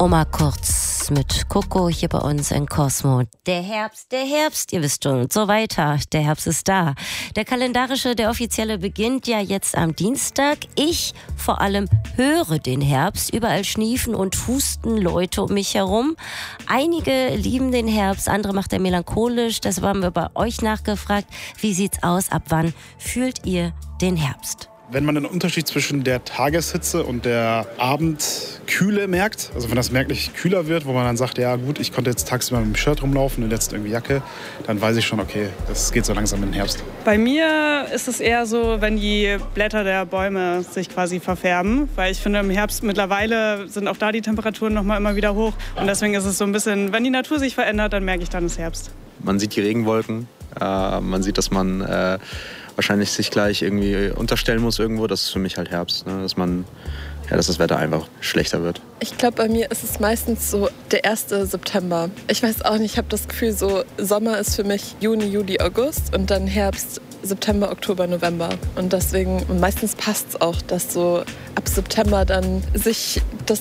Oma Kurz mit Coco hier bei uns in Cosmo. Der Herbst, ihr wisst schon, und so weiter. Der Herbst ist da. Der kalendarische, der offizielle beginnt ja jetzt am Dienstag. Ich vor allem höre den Herbst. Überall schniefen und husten Leute um mich herum. Einige lieben den Herbst, andere macht er melancholisch. Das haben wir bei euch nachgefragt. Wie sieht's aus? Ab wann fühlt ihr den Herbst? Wenn man den Unterschied zwischen der Tageshitze und der Abendkühle merkt, also wenn das merklich kühler wird, wo man dann sagt, ja gut, ich konnte jetzt tagsüber mit dem Shirt rumlaufen und jetzt irgendwie Jacke, dann weiß ich schon, okay, das geht so langsam in den Herbst. Bei mir ist es eher so, wenn die Blätter der Bäume sich quasi verfärben, weil ich finde, im Herbst mittlerweile sind auch da die Temperaturen noch mal immer wieder hoch und deswegen ist es so ein bisschen, wenn die Natur sich verändert, dann merke ich dann, es ist Herbst. Man sieht die Regenwolken, man sieht, dass man wahrscheinlich sich gleich irgendwie unterstellen muss irgendwo. Das ist für mich halt Herbst, ne? Dass das Wetter einfach schlechter wird. Ich glaube, bei mir ist es meistens so der 1. September. Ich weiß auch nicht, ich habe das Gefühl, so Sommer ist für mich Juni, Juli, August und dann Herbst, September, Oktober, November. Und deswegen, und meistens passt es auch, dass so ab September dann sich